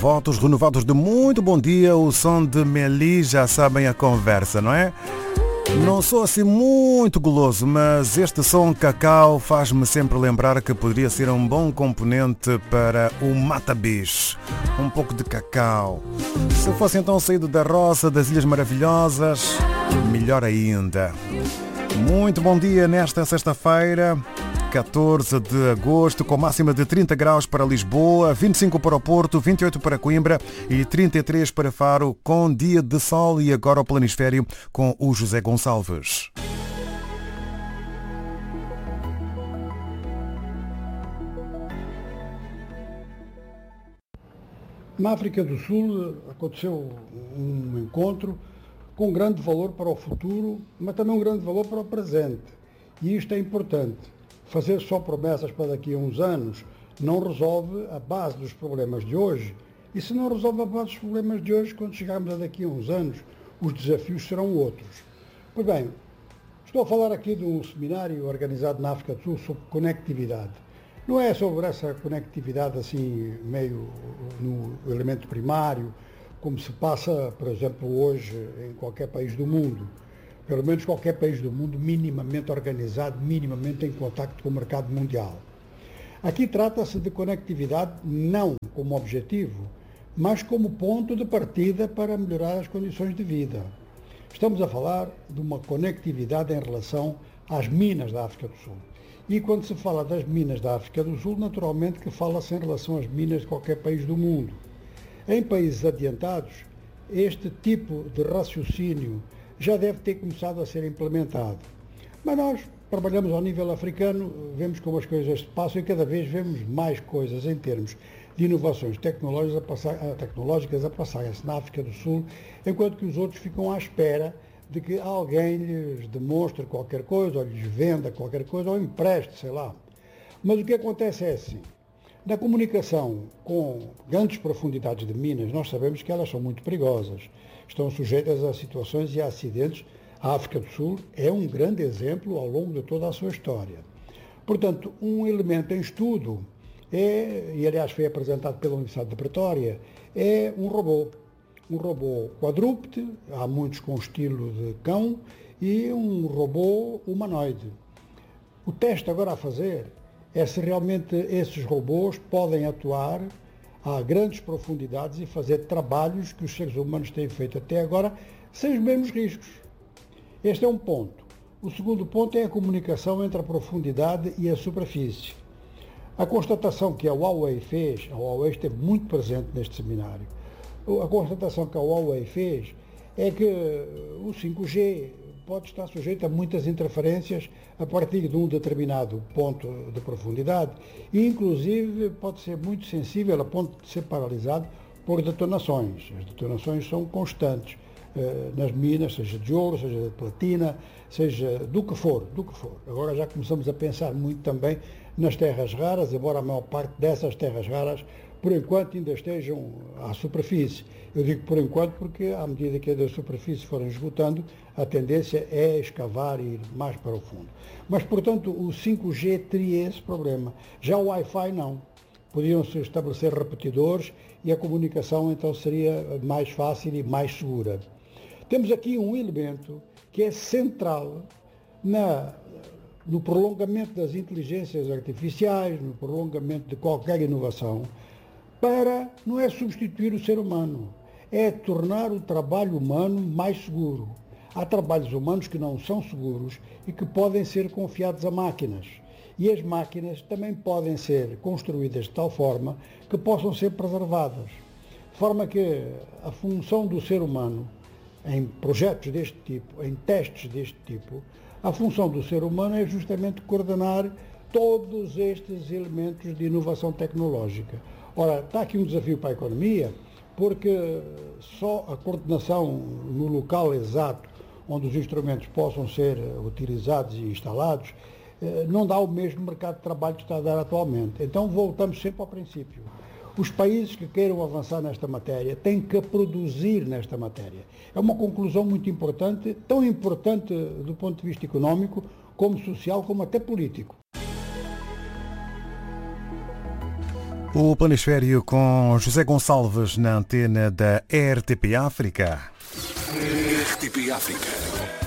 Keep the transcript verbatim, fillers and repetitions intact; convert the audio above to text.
votos renovados de muito bom dia, o som de Meli, já sabem a conversa, não é? Não sou assim muito goloso, mas este som cacau faz-me sempre lembrar que poderia ser um bom componente para o mata-bicho. Um pouco de cacau. Se fosse então saído da roça das Ilhas Maravilhosas, melhor ainda. Muito bom dia nesta sexta-feira, catorze de agosto, com máxima de trinta graus para Lisboa, vinte e cinco para o Porto, vinte e oito para Coimbra e trinta e três para Faro, com dia de sol. E agora o planisfério com o José Gonçalves. Na África do Sul aconteceu um encontro com grande valor para o futuro, mas também um grande valor para o presente. E isto é importante. Fazer só promessas para daqui a uns anos não resolve a base dos problemas de hoje. E se não resolve a base dos problemas de hoje, quando chegarmos a daqui a uns anos, os desafios serão outros. Pois bem, estou a falar aqui de um seminário organizado na África do Sul sobre conectividade. Não é sobre essa conectividade assim, meio no elemento primário, como se passa, por exemplo, hoje em qualquer país do mundo. Pelo menos qualquer país do mundo minimamente organizado, minimamente em contacto com o mercado mundial. Aqui trata-se de conectividade não como objetivo, mas como ponto de partida para melhorar as condições de vida. Estamos a falar de uma conectividade em relação às minas da África do Sul. E quando se fala das minas da África do Sul, naturalmente que fala-se em relação às minas de qualquer país do mundo. Em países adiantados, este tipo de raciocínio já deve ter começado a ser implementado. Mas nós trabalhamos ao nível africano, vemos como as coisas se passam e cada vez vemos mais coisas em termos de inovações tecnológicas a, passar, tecnológicas a passarem-se na África do Sul, enquanto que os outros ficam à espera de que alguém lhes demonstre qualquer coisa, ou lhes venda qualquer coisa, ou empreste, sei lá. Mas o que acontece é assim. Na comunicação com grandes profundidades de minas, nós sabemos que elas são muito perigosas. Estão sujeitas a situações e a acidentes. A África do Sul é um grande exemplo ao longo de toda a sua história. Portanto, um elemento em estudo é, e aliás foi apresentado pela Universidade de Pretória, é um robô. Um robô quadrúpede, há muitos com estilo de cão, e um robô humanoide. O teste agora a fazer é se realmente esses robôs podem atuar a grandes profundidades e fazer trabalhos que os seres humanos têm feito até agora sem os mesmos riscos. Este é um ponto. O segundo ponto é a comunicação entre a profundidade e a superfície. A constatação que a Huawei fez, a Huawei esteve muito presente neste seminário, a constatação que a Huawei fez é que o cinco G pode estar sujeito a muitas interferências a partir de um determinado ponto de profundidade e, inclusive, pode ser muito sensível a ponto de ser paralisado por detonações. As detonações são constantes eh, nas minas, seja de ouro, seja de platina, seja do que for, do que for. Agora já começamos a pensar muito também nas terras raras, embora a maior parte dessas terras raras por enquanto ainda estejam à superfície. Eu digo por enquanto porque à medida que a da superfície forem esgotando, a tendência é escavar e ir mais para o fundo. Mas, portanto, o cinco G teria esse problema. Já o Wi-Fi não. Podiam-se estabelecer repetidores e a comunicação então seria mais fácil e mais segura. Temos aqui um elemento que é central na, no prolongamento das inteligências artificiais, no prolongamento de qualquer inovação, para, não é substituir o ser humano, é tornar o trabalho humano mais seguro. Há trabalhos humanos que não são seguros e que podem ser confiados a máquinas. E as máquinas também podem ser construídas de tal forma que possam ser preservadas. De forma que a função do ser humano, em projetos deste tipo, em testes deste tipo, a função do ser humano é justamente coordenar todos estes elementos de inovação tecnológica. Ora, está aqui um desafio para a economia, porque só a coordenação no local exato onde os instrumentos possam ser utilizados e instalados, não dá o mesmo mercado de trabalho que está a dar atualmente. Então voltamos sempre ao princípio. Os países que queiram avançar nesta matéria têm que produzir nesta matéria. É uma conclusão muito importante, tão importante do ponto de vista económico, como social, como até político. O Planisfério com José Gonçalves na antena da R T P África. R T P África.